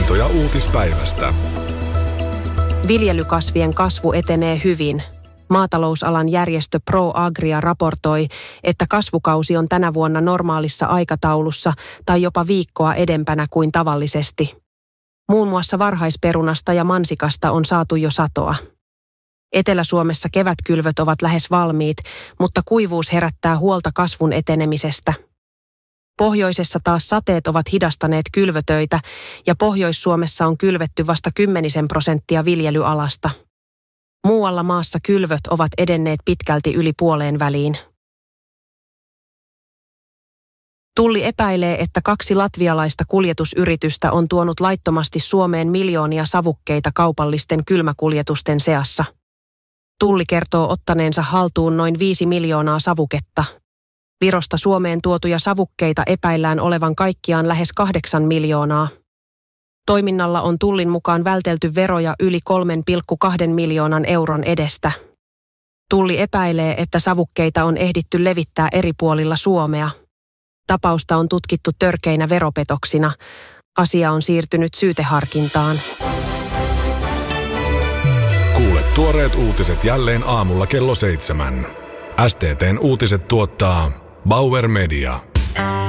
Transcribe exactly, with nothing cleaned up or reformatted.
Havaintoja uutispäivästä. Viljelykasvien kasvu etenee hyvin. Maatalousalan järjestö ProAgria raportoi, että kasvukausi on tänä vuonna normaalissa aikataulussa tai jopa viikkoa edempänä kuin tavallisesti. Muun muassa varhaisperunasta ja mansikasta on saatu jo satoa. Etelä-Suomessa kevätkylvöt ovat lähes valmiit, mutta kuivuus herättää huolta kasvun etenemisestä. Pohjoisessa taas sateet ovat hidastaneet kylvötöitä ja Pohjois-Suomessa on kylvetty vasta kymmenisen prosenttia viljelyalasta. Muualla maassa kylvöt ovat edenneet pitkälti yli puoleen väliin. Tulli epäilee, että kaksi latvialaista kuljetusyritystä on tuonut laittomasti Suomeen miljoonia savukkeita kaupallisten kylmäkuljetusten seassa. Tulli kertoo ottaneensa haltuun noin viisi miljoonaa savuketta. Virosta Suomeen tuotuja savukkeita epäillään olevan kaikkiaan lähes kahdeksan miljoonaa. Toiminnalla on Tullin mukaan vältelty veroja yli kolme pilkku kaksi miljoonan euron edestä. Tulli epäilee, että savukkeita on ehditty levittää eri puolilla Suomea. Tapausta on tutkittu törkeinä veropetoksina. Asia on siirtynyt syyteharkintaan. Kuule tuoreet uutiset jälleen aamulla kello seitsemän. S T T:n uutiset tuottaa Bauer Media.